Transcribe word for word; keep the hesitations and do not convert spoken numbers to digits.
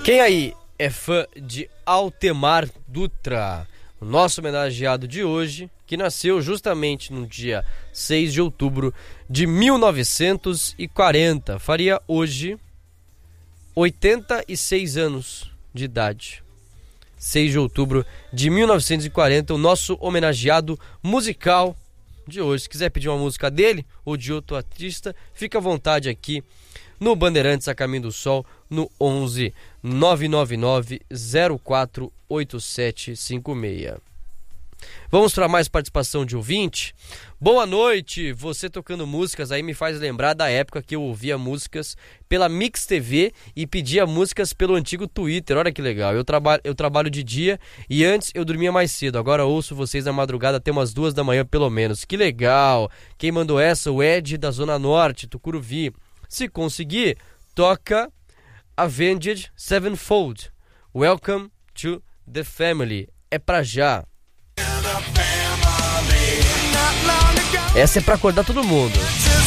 Quem aí é fã de Altemar Dutra? O nosso homenageado de hoje, que nasceu justamente no dia seis de outubro de mil novecentos e quarenta, faria hoje oitenta e seis anos de idade. seis de outubro de mil novecentos e quarenta, o nosso homenageado musical de hoje. Se quiser pedir uma música dele ou de outro artista, fica à vontade aqui no Bandeirantes a Caminho do Sol, no onze nove nove nove zero quatro oito sete cinco seis. Vamos para mais participação de ouvinte. Boa noite, você tocando músicas aí me faz lembrar da época que eu ouvia músicas pela Mix T V e pedia músicas pelo antigo Twitter. Olha que legal, eu, traba- eu trabalho de dia e antes eu dormia mais cedo, agora ouço vocês na madrugada até umas duas da manhã pelo menos. Que legal. Quem mandou essa? O Ed da Zona Norte, Tucuruvi. Se conseguir, toca Avenged Sevenfold, Welcome to the Family. É pra já. Essa é pra acordar todo mundo.